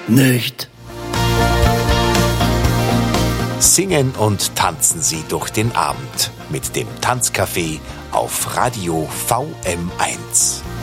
Nicht. Singen und tanzen Sie durch den Abend mit dem Tanzcafé auf Radio VM1.